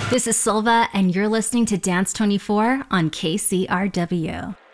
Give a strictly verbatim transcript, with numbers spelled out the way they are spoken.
This is Silva, and you're listening to Dance twenty-four on K C R W.